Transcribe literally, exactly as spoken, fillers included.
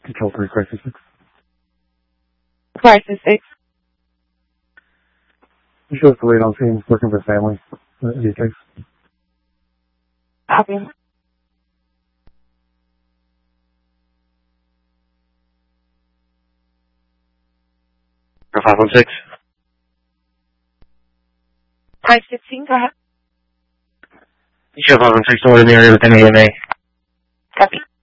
Control three, crisis six. Crisis six. You show us the lead on scene, working with family. Uh, case. Copy. five one six. five fifteen, go ahead. You show five one six, in the area with an A M A. Copy.